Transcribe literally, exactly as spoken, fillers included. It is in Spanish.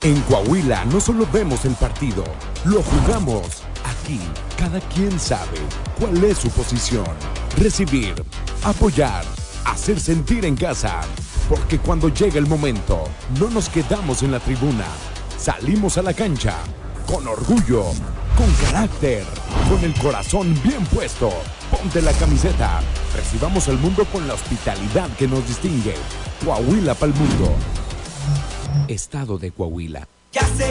En Coahuila no solo vemos el partido, lo jugamos. Aquí, cada quien sabe cuál es su posición. Recibir, apoyar, hacer sentir en casa. Porque cuando llega el momento, no nos quedamos en la tribuna. Salimos a la cancha, con orgullo, con carácter, con el corazón bien puesto. Ponte la camiseta. Recibamos al mundo con la hospitalidad que nos distingue. Coahuila pa'l mundo. Estado de Coahuila. Ya se